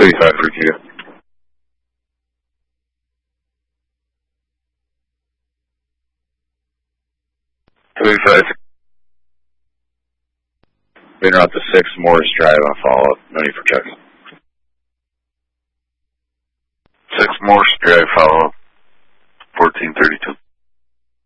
35 review. 35. Been out to 6 Morris Drive on follow-up. No need for checks. 6 Morris Drive follow-up.